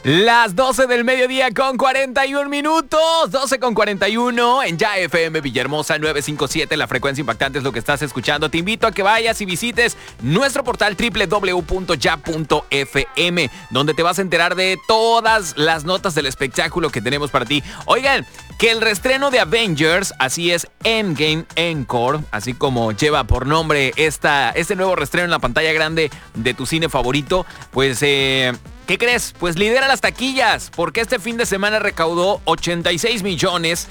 Las 12 del mediodía con 41 minutos, 12 con 41 en Ya FM Villahermosa 957, la frecuencia impactante es lo que estás escuchando. Te invito a que vayas y visites nuestro portal www.ya.fm, donde te vas a enterar de todas las notas del espectáculo que tenemos para ti. Oigan, que el reestreno de Avengers, así es, Endgame Encore, así como lleva por nombre este nuevo reestreno en la pantalla grande de tu cine favorito, pues ¿qué crees? Pues lidera las taquillas, porque este fin de semana recaudó 86 millones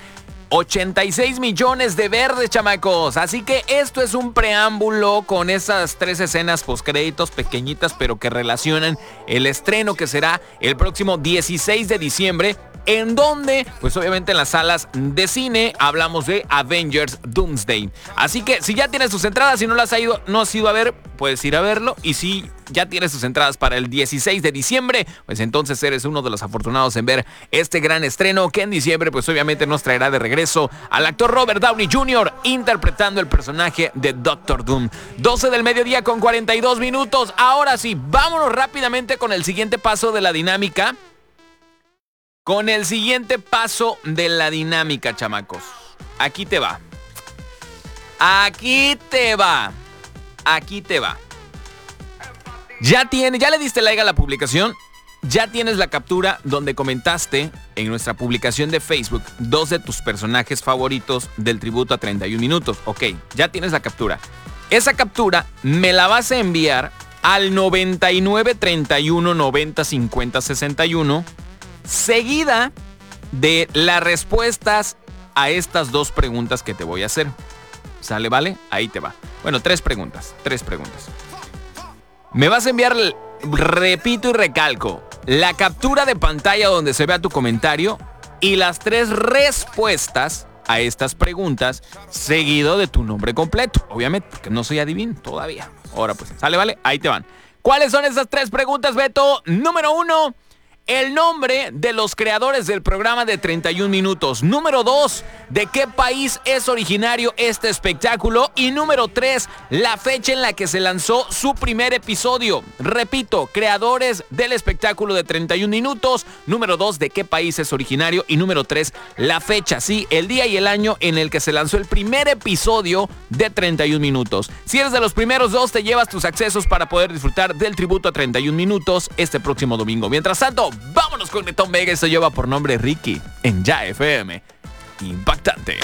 de verdes, chamacos. Así que esto es un preámbulo con esas 3 escenas postcréditos pequeñitas, pero que relacionan el estreno que será el próximo 16 de diciembre. En donde, pues obviamente en las salas de cine hablamos de Avengers Doomsday. Así que si ya tienes tus entradas y no has ido a ver, puedes ir a verlo. Y si ya tienes tus entradas para el 16 de diciembre, pues entonces eres uno de los afortunados en ver este gran estreno que en diciembre pues obviamente nos traerá de regreso al actor Robert Downey Jr. interpretando el personaje de Doctor Doom. 12 del mediodía con 42 minutos. Ahora sí, vámonos rápidamente con el siguiente paso de la dinámica. Chamacos. Aquí te va. Ya le diste like a la publicación. Ya tienes la captura donde comentaste en nuestra publicación de Facebook 2 de tus personajes favoritos del tributo a 31 minutos. Ok, ya tienes la captura. Esa captura me la vas a enviar al 99 31 90 50 61. Seguida de las respuestas a estas 2 preguntas que te voy a hacer. ¿Sale, vale? Ahí te va. Bueno, 3 preguntas. Me vas a enviar, repito y recalco, la captura de pantalla donde se vea tu comentario y las 3 respuestas a estas preguntas, seguido de tu nombre completo. Obviamente, porque no soy adivino todavía. Ahora pues, ¿sale, vale? Ahí te van. ¿Cuáles son esas 3 preguntas, Beto? Número 1. El nombre de los creadores del programa de 31 minutos. Número 2, ¿de qué país es originario este espectáculo? Y número 3, la fecha en la que se lanzó su primer episodio. Repito, creadores del espectáculo de 31 minutos. Número 2, ¿de qué país es originario? Y número 3, la fecha, sí, el día y el año en el que se lanzó el primer episodio de 31 minutos. Si eres de los primeros 2, te llevas tus accesos para poder disfrutar del tributo a 31 minutos este próximo domingo. Mientras tanto, vámonos con Tom Vega. Esto lleva por nombre Ricky en Ya FM. Impactante.